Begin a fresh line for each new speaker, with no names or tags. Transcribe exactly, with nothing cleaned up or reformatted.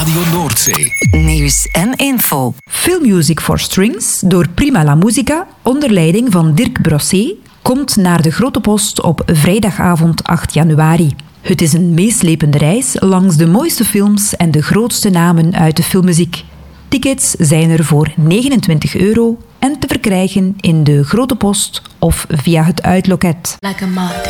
Radio Noordzee.
Nieuws en info.
Film Music for Strings door Prima La Musica onder leiding van Dirk Brosset komt naar de Grote Post op vrijdagavond acht januari. Het is een meeslepende reis langs de mooiste films en de grootste namen uit de filmmuziek. Tickets zijn er voor negenentwintig euro en te verkrijgen in de Grote Post of via het uitloket.
Like a moth